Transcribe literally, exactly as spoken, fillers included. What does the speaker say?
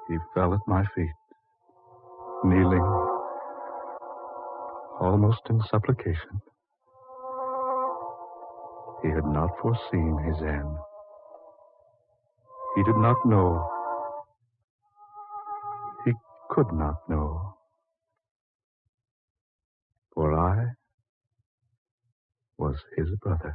He fell at my feet, kneeling, almost in supplication. He had not foreseen his end. He did not know. He could not know. For I was his brother.